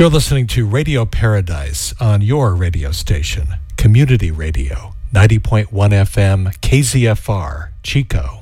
You're listening to Radio Paradise on your radio station, Community Radio, 90.1 FM, KZFR, Chico.